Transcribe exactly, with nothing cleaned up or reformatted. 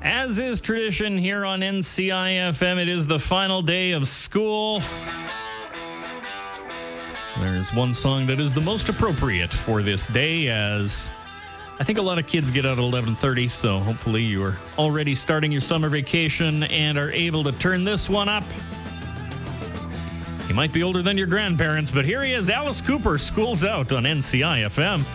As is tradition here on N C I F M, it is the final day of school. There's one song that is the most appropriate for this day, as I think a lot of kids get out at eleven thirty, so hopefully you are already starting your summer vacation and are able to turn this one up. You might be older than your grandparents, but here he is, Alice Cooper, School's Out on N C I F M.